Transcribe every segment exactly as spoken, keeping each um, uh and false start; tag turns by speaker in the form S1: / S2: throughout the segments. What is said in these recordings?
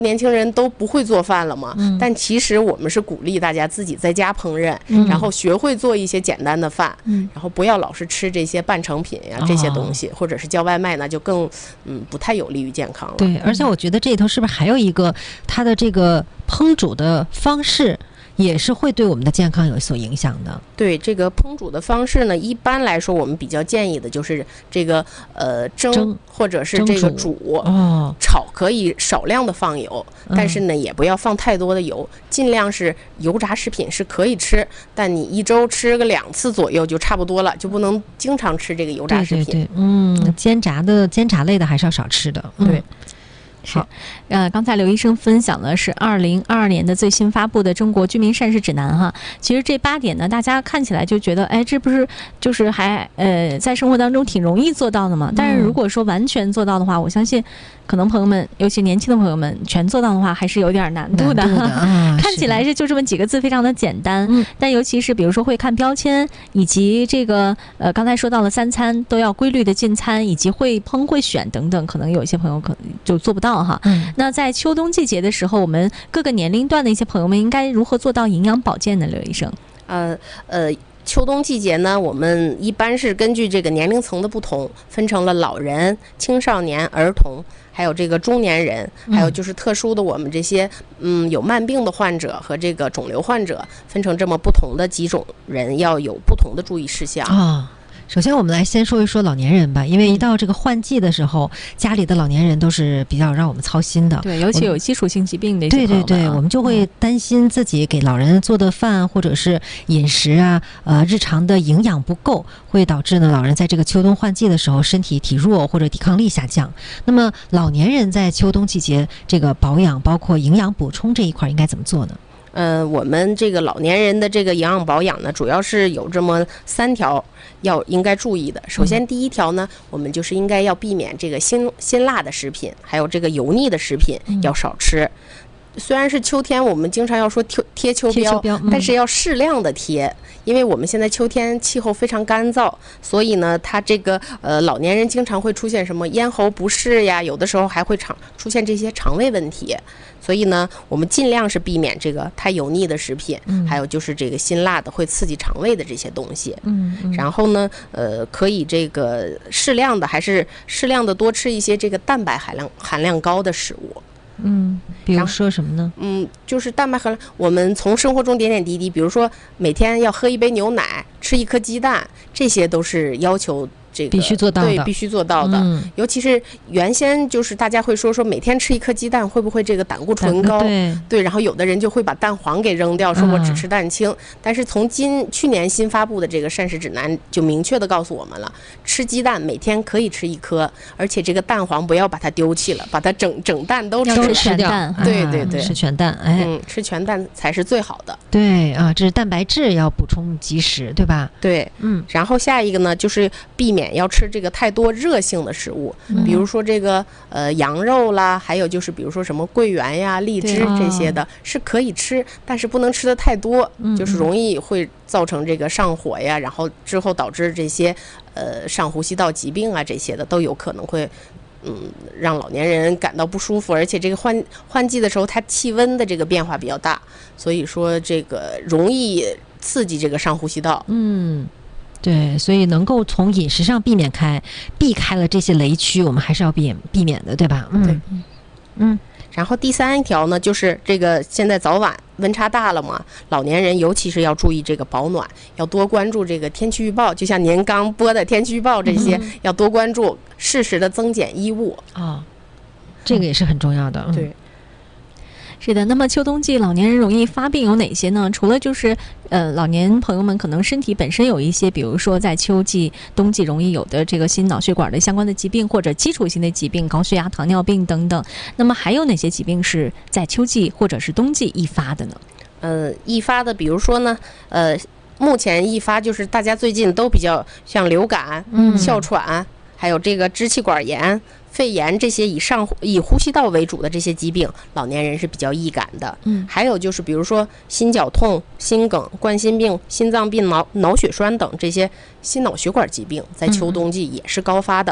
S1: 年轻人都不会做饭了嘛、嗯、但其实我们是鼓励大家自己在家烹饪、嗯、然后学会做一些简单的饭、嗯、然后不要老是吃这些半成品呀、哦、这些东西，或者是叫外卖，那就更嗯不太有利于健康了。
S2: 对，而且我觉得这里头是不是还有一个它的这个烹煮的方式也是会对我们的健康有所影响的。
S1: 对，这个烹煮的方式呢，一般来说我们比较建议的就是这个呃蒸, 蒸或者是这个煮、哦、炒可以少量的放油、嗯、但是呢也不要放太多的油，尽量是油炸食品是可以吃，但你一周吃个两次左右就差不多了，就不能经常吃这个油炸食品。
S2: 对对对，嗯，煎炸的煎炸类的还是要少吃的。嗯、
S1: 对。
S3: 好，呃，刚才刘医生分享的是二零二二年的最新发布的中国居民膳食指南哈。其实这八点呢，大家看起来就觉得，哎，这不是就是还呃在生活当中挺容易做到的嘛？但是如果说完全做到的话，我相信可能朋友们，尤其年轻的朋友们，全做到的话还是有点难度的。
S2: 难度的啊、
S3: 看起来是就这么几个字，非常的简单，嗯、但尤其是比如说会看标签，以及这个呃刚才说到了三餐都要规律的进餐，以及会烹会选等等，可能有一些朋友可能就做不到。哈，嗯、那在秋冬季节的时候，我们各个年龄段的一些朋友们应该如何做到营养保健呢？刘医生，
S1: 呃呃，秋冬季节呢，我们一般是根据这个年龄层的不同，分成了老人、青少年、儿童，还有这个中年人，还有就是特殊的我们这些嗯有慢病的患者和这个肿瘤患者，分成这么不同的几种人，要有不同的注意事项
S2: 啊。首先我们来先说一说老年人吧，因为一到这个换季的时候，家里的老年人都是比较让我们操心的。
S3: 对，尤其有基础性疾病的一些朋友们、啊、
S2: 对对对，我们就会担心自己给老人做的饭或者是饮食啊，呃，日常的营养不够，会导致呢老人在这个秋冬换季的时候身体体弱或者抵抗力下降。那么老年人在秋冬季节这个保养包括营养补充这一块应该怎么做呢？
S1: 呃，我们这个老年人的这个营养保养呢，主要是有这么三条要应该注意的。首先第一条呢、嗯、我们就是应该要避免这个辛辛辣的食品，还有这个油腻的食品要少吃、嗯、虽然是秋天我们经常要说贴贴秋标, 贴秋标、嗯、但是要适量的贴，因为我们现在秋天气候非常干燥，所以呢它这个呃老年人经常会出现什么咽喉不适呀，有的时候还会肠出现这些肠胃问题，所以呢我们尽量是避免这个太油腻的食品、嗯、还有就是这个辛辣的会刺激肠胃的这些东西。嗯，嗯然后呢呃可以这个适量的还是适量的多吃一些这个蛋白含量含量高的食物。
S2: 嗯，比如说什么呢？
S1: 嗯，就是蛋白含量，我们从生活中点点滴滴，比如说每天要喝一杯牛奶，吃一颗鸡蛋，这些都是要求这个
S2: 必须做到的，
S1: 对，必须做到的、嗯。尤其是原先就是大家会说说每天吃一颗鸡蛋会不会这个胆固醇高？
S2: 对
S1: 对，然后有的人就会把蛋黄给扔掉，说我只吃蛋清。嗯、但是从今去年新发布的这个膳食指南就明确的告诉我们了，吃鸡蛋每天可以吃一颗，而且这个蛋黄不要把它丢弃了，把它整整蛋都吃
S2: 了，吃掉。
S1: 对对对，
S2: 吃全蛋，哎，
S1: 嗯，吃全蛋才是最好的。
S2: 对啊，这是蛋白质要补充及时，对吧？
S1: 对，嗯。然后下一个呢，就是避免要吃这个太多热性的食物，嗯、比如说这个呃羊肉啦，还有就是比如说什么桂圆呀、荔枝这些的，是可以吃，但是不能吃的太多，嗯、就是容易会造成这个上火呀，然后之后导致这些呃上呼吸道疾病啊这些的都有可能会。嗯，让老年人感到不舒服，而且这个换换季的时候，它气温的这个变化比较大，所以说这个容易刺激这个上呼吸道。
S2: 嗯，对，所以能够从饮食上避免开，避开了这些雷区，我们还是要避避免的，对吧？嗯，
S1: 对，嗯。然后第三条呢，就是这个现在早晚温差大了嘛，老年人尤其是要注意这个保暖，要多关注这个天气预报，就像您刚播的天气预报这些，嗯、要多关注，适时的增减衣物
S2: 啊、哦，这个也是很重要的。嗯、
S1: 对。
S3: 是的，那么秋冬季老年人容易发病有哪些呢？除了就是呃老年朋友们可能身体本身有一些，比如说在秋季、冬季容易有的这个心脑血管的相关的疾病，或者基础性的疾病，高血压、糖尿病等等。那么还有哪些疾病是在秋季或者是冬季易发的呢？
S1: 呃，易发的，比如说呢，呃，目前易发就是大家最近都比较像流感、嗯、哮喘，还有这个支气管炎。肺炎这些以上以呼吸道为主的这些疾病，老年人是比较易感的。嗯，还有就是比如说心绞痛、心梗、冠心病、心脏病、脑脑血栓等这些心脑血管疾病，在秋冬季也是高发的。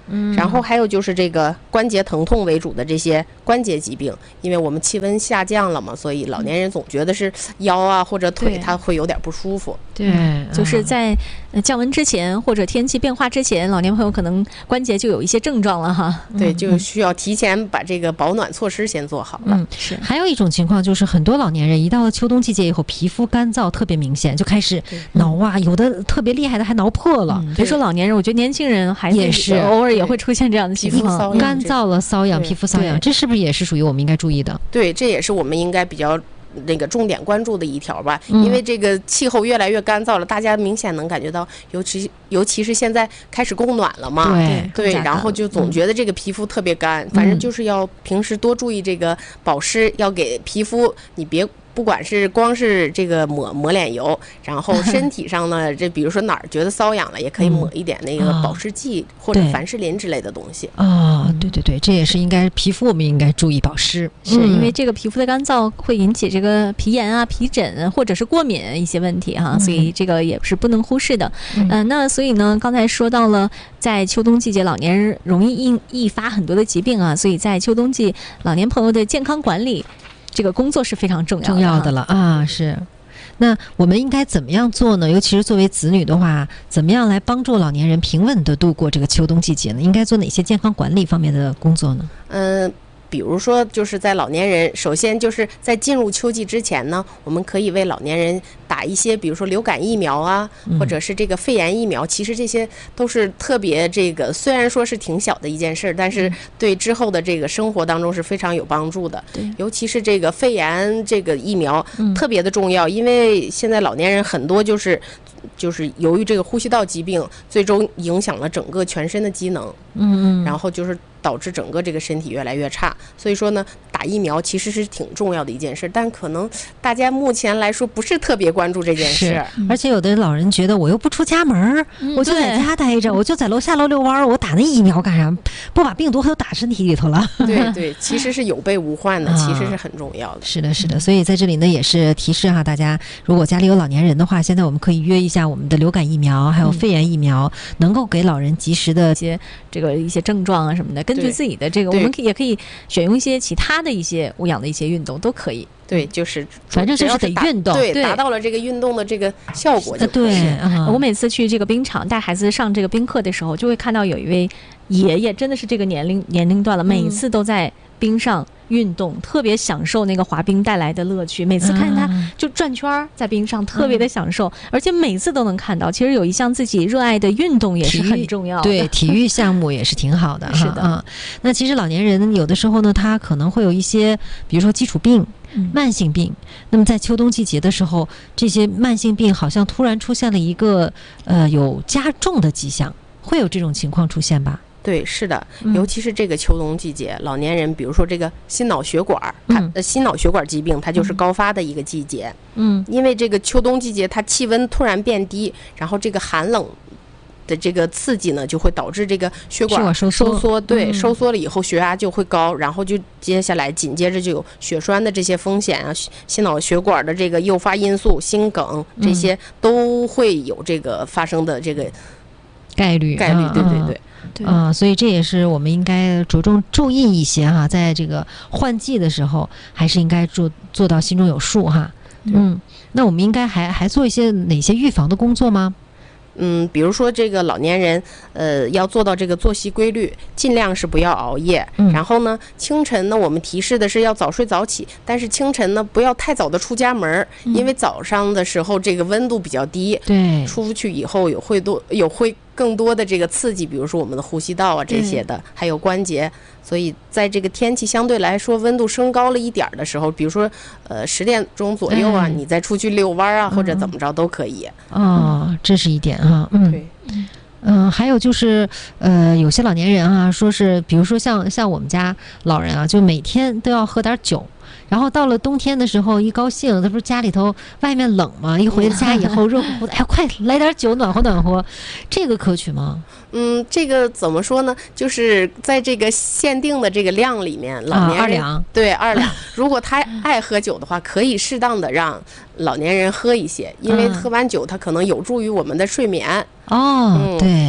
S1: 嗯，然后还有就是这个关节疼痛为主的这些关节疾病，因为我们气温下降了嘛，所以老年人总觉得是腰啊或者腿它会有点不舒服。
S2: 对，
S3: 嗯、就是在降温之前或者天气变化之前，老年朋友可能关节就有一些症状了哈。
S1: 对，就需要提前把这个保暖措施先做好了。
S2: 嗯，是。还有一种情况就是很多老年人一到了秋冬季节以后，皮肤干燥特别明显，就开始挠啊，有的特别厉害的还挠破了。
S3: 嗯、别说老年人，我觉得年轻人还
S2: 也是
S3: 偶尔也会出现这样的情况，
S2: 干燥了、瘙痒、皮肤瘙痒，这是不是也是属于我们应该注意的？
S1: 对，这也是我们应该比较那个重点关注的一条吧，因为这个气候越来越干燥了，大家明显能感觉到，尤其尤其是现在开始供暖了嘛，
S2: 对
S1: 对，然后就总觉得这个皮肤特别干，反正就是要平时多注意这个保湿，要给皮肤你别。不管是光是这个抹抹脸油，然后身体上呢，这比如说哪儿觉得瘙痒了，也可以抹一点那个保湿剂、嗯、或者凡士林之类的东西。
S2: 哦，对对对，这也是应该皮肤我们应该注意保湿，
S3: 是、嗯、因为这个皮肤的干燥会引起这个皮炎啊、皮疹或者是过敏一些问题哈、嗯，所以这个也是不能忽视的。嗯、呃，那所以呢，刚才说到了在秋冬季节老年人容易易易发很多的疾病啊，所以在秋冬季老年朋友的健康管理。这个工作是非常重要的
S2: 重要的了啊！是，那我们应该怎么样做呢？尤其是作为子女的话，怎么样来帮助老年人平稳地度过这个秋冬季节呢？应该做哪些健康管理方面的工作呢？
S1: 嗯。比如说，就是在老年人，首先就是在进入秋季之前呢，我们可以为老年人打一些，比如说流感疫苗啊，或者是这个肺炎疫苗。其实这些都是特别这个，虽然说是挺小的一件事，但是对之后的这个生活当中是非常有帮助的。对，尤其是这个肺炎这个疫苗特别的重要，因为现在老年人很多就是就是由于这个呼吸道疾病，最终影响了整个全身的机能。嗯嗯，然后就是导致整个这个身体越来越差，所以说呢，打疫苗其实是挺重要的一件事，但可能大家目前来说不是特别关注这件事。
S2: 而且有的老人觉得我又不出家门、嗯、我就在家待着，我就在楼下楼遛弯，我打那疫苗干啥？不把病毒都打身体里头了。
S1: 对对，其实是有备无患的、啊、其实是很重要的。
S2: 是的是的，所以在这里呢也是提示哈大家，如果家里有老年人的话，现在我们可以约一下我们的流感疫苗还有肺炎疫苗、嗯、能够给老人及时的
S3: 一些这个一些症状啊什么的，根据自己的这个我们也可以选用一些其他的一些无氧的一些运动都可以。
S1: 对，就是
S2: 反正就是得运动，
S1: 对，达到了这个运动的这个效果就可以。
S2: 对、嗯，
S3: 我每次去这个冰场带孩子上这个冰课的时候，就会看到有一位爷爷，真的是这个年龄年龄段了，每次都在冰上运动、嗯、特别享受那个滑冰带来的乐趣，每次看见他就转圈在冰上、嗯、特别的享受，而且每次都能看到其实有一项自己热爱的运动也是很重要的，
S2: 对，体育项目也是挺好的。
S3: 是的、
S2: 嗯、那其实老年人有的时候呢，他可能会有一些比如说基础病、慢性病，那么在秋冬季节的时候，这些慢性病好像突然出现了一个呃有加重的迹象，会有这种情况出现吧？
S1: 对，是的，尤其是这个秋冬季节、嗯、老年人比如说这个心脑血管它、嗯、心脑血管疾病它就是高发的一个季节。嗯，因为这个秋冬季节它气温突然变低，然后这个寒冷的这个刺激呢，就会导致这个血管
S2: 收
S1: 缩，收缩对、
S2: 嗯，
S1: 收缩了以后血压就会高，然后就接下来紧接着就有血栓的这些风险啊，心脑血管的这个诱发因素、心梗这些都会有这个发生的这个
S2: 概率
S1: 概率，对对对。
S2: 对啊、呃，所以这也是我们应该着重注意一些哈，在这个换季的时候，还是应该做做到心中有数哈。嗯，那我们应该还还做一些哪些预防的工作吗？
S1: 嗯，比如说这个老年人，呃，要做到这个作息规律，尽量是不要熬夜。嗯、然后呢，清晨呢，我们提示的是要早睡早起，但是清晨呢，不要太早的出家门、嗯，因为早上的时候这个温度比较低，
S2: 对，
S1: 出去以后有会多有会更多的这个刺激，比如说我们的呼吸道啊这些的，还有关节。所以在这个天气相对来说温度升高了一点的时候，比如说呃十点钟左右啊、嗯，你再出去遛弯啊、嗯，或者怎么着都可以。
S2: 哦，这是一点哈，嗯，对，嗯、呃，还有就是呃有些老年人啊，说是比如说像像我们家老人啊，就每天都要喝点酒。然后到了冬天的时候，一高兴，他不是家里头外面冷吗？一回家以后热乎乎的，哎，快来点酒暖和暖和，这个可取吗？
S1: 嗯，这个怎么说呢？就是在这个限定的这个量里面，老年人、啊、
S2: 二两
S1: 对二两，如果他爱喝酒的话，可以适当的让老年人喝一些，因为喝完酒他可能有助于我们的睡眠。
S2: 哦，嗯、对。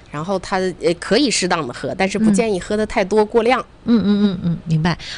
S1: 然后它呃可以适当的喝，但是不建议喝的太多过量。
S2: 嗯嗯嗯嗯，明白。